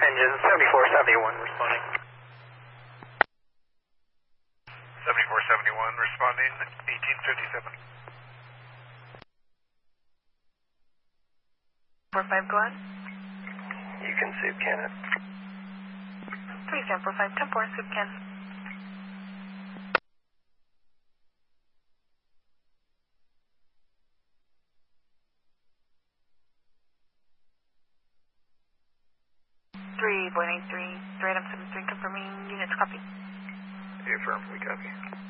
engine 7471 responding. 7471 responding, 1857. 45, go ahead. You can soup can it. 3745, 10-4, soup can. Boeing 83, Radom 73, confirming units copy. Affirm, we copy.